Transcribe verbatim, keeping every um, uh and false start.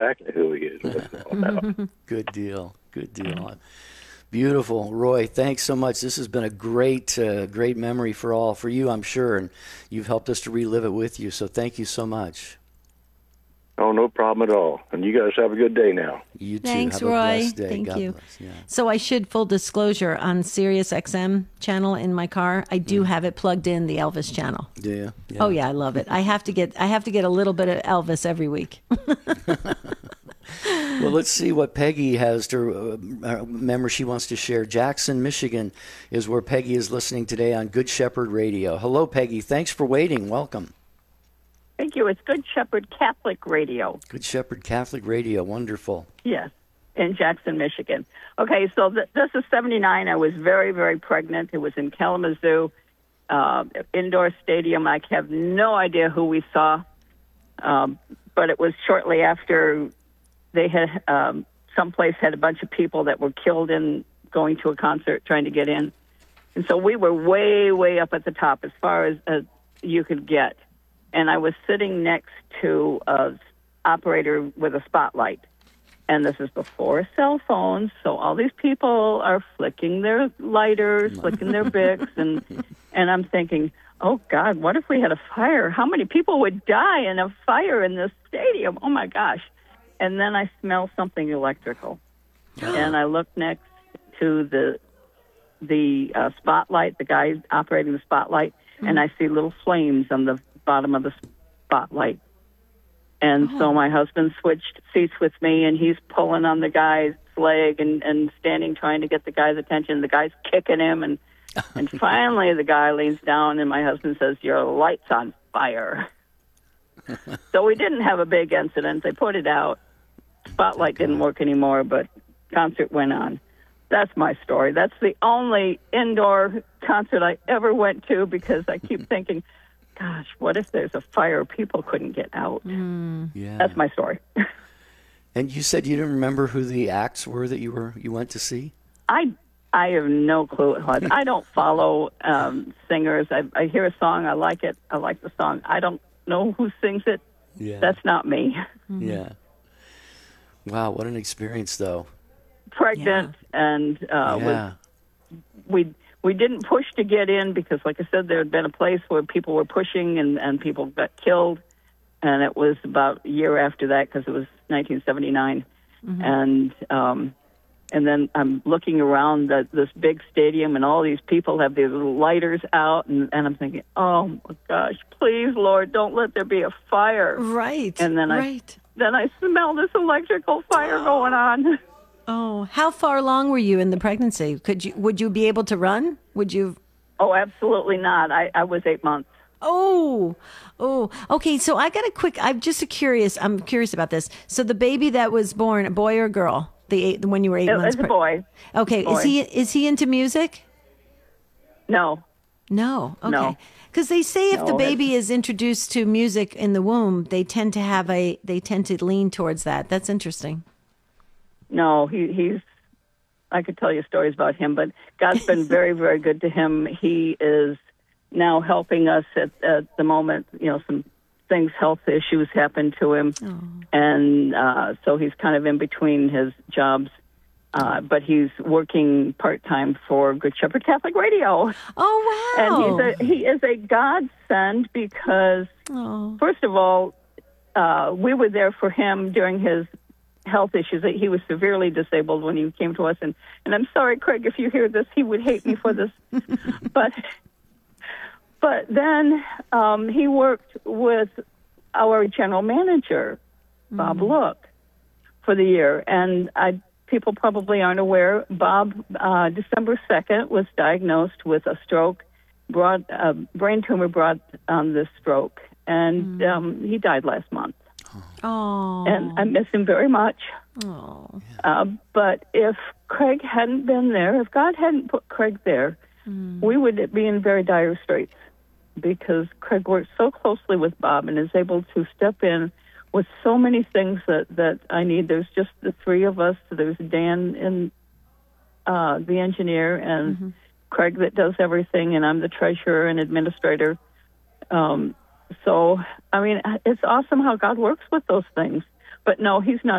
exactly who he is. What it's all about. Good deal. Good deal. Beautiful. Roy, thanks so much. This has been a great, uh, great memory for all, for you, I'm sure, and you've helped us to relive it with you, so thank you so much. Oh, no problem at all. And you guys have a good day now. You too. Thanks, have Roy. A blessed day. Thank God you. Bless. Yeah. So I should, full disclosure, on Sirius X M channel in my car, I do have it plugged in, the Elvis channel. Do you? Yeah. Oh yeah, I love it. I have to get I have to get a little bit of Elvis every week. Well, let's see what Peggy has to uh, remember she wants to share. Jackson, Michigan is where Peggy is listening today on Good Shepherd Radio. Hello, Peggy. Thanks for waiting. Welcome. Thank you. It's Good Shepherd Catholic Radio. Good Shepherd Catholic Radio. Wonderful. Yes, in Jackson, Michigan. Okay, so th- this is seventy-nine. I was very, very pregnant. It was in Kalamazoo, uh, indoor stadium. I have no idea who we saw, um, but it was shortly after they had, um, someplace had a bunch of people that were killed in going to a concert, trying to get in. And so we were way, way up at the top as far as uh, you could get. And I was sitting next to a operator with a spotlight. And this is before cell phones, so all these people are flicking their lighters, flicking their Bics, and and I'm thinking, oh, God, what if we had a fire? How many people would die in a fire in this stadium? Oh, my gosh. And then I smell something electrical. And I look next to the the uh, spotlight, the guy operating the spotlight, mm-hmm. and I see little flames on the bottom of the spotlight. And oh. so my husband switched seats with me, and he's pulling on the guy's leg and, and standing trying to get the guy's attention. The guy's kicking him, and and finally the guy leans down, and my husband says, "Your light's on fire." So we didn't have a big incident. They put it out. Spotlight didn't work anymore, but concert went on. That's my story. That's the only indoor concert I ever went to because I keep thinking, gosh, what if there's a fire? People couldn't get out. Mm. Yeah. That's my story. And you said you didn't remember who the acts were that you were you went to see? I I have no clue what it was. I don't follow um, singers. I, I hear a song, I like it, I like the song. I don't know who sings it. Yeah. That's not me. Mm-hmm. Yeah. Wow, what an experience, though. Pregnant yeah. and uh, yeah. was, we we didn't push to get in because, like I said, there had been a place where people were pushing and, and people got killed, and it was about a year after that because it was nineteen seventy-nine, mm-hmm. and um, and then I'm looking around the, this big stadium, and all these people have these little lighters out, and, and I'm thinking, oh my gosh, please, Lord, don't let there be a fire. Right. And then right. I then I smell this electrical fire going on. Oh, how far along were you in the pregnancy? Could you would you be able to run? Would you? Oh, absolutely not. I, I was eight months. Oh, oh, okay. So I got a quick. I'm just a curious. I'm curious about this. So the baby that was born, a boy or girl? The eight, when you were eight it, months. It's a boy. Okay. Boy. Is he is he into music? No. No. Okay. No. Because they say if no, the baby is introduced to music in the womb, they tend to have a. They tend to lean towards that. That's interesting. No, he, he's, I could tell you stories about him, but God's been very, very good to him. He is now helping us at, at the moment. You know, some things, health issues happened to him. Oh. And uh, so he's kind of in between his jobs. Uh, but he's working part-time for Good Shepherd Catholic Radio. Oh, wow. And he's a, he is a godsend because, oh. first of all, uh, we were there for him during his health issues. He was severely disabled when he came to us, and, and I'm sorry, Craig, if you hear this, he would hate me for this. but but then um, he worked with our general manager, Bob mm. Look, for the year. And I, people probably aren't aware, Bob, uh, December second, was diagnosed with a stroke, brought a brain tumor brought on this stroke, and mm. um, he died last month. Oh. And I miss him very much. Oh. Uh, but if Craig hadn't been there, if God hadn't put Craig there, mm. we would be in very dire straits because Craig works so closely with Bob and is able to step in with so many things that, that I need. There's just the three of us. There's Dan and uh, the engineer and mm-hmm. Craig that does everything, and I'm the treasurer and administrator. Um, So, I mean, it's awesome how God works with those things. But no, he's not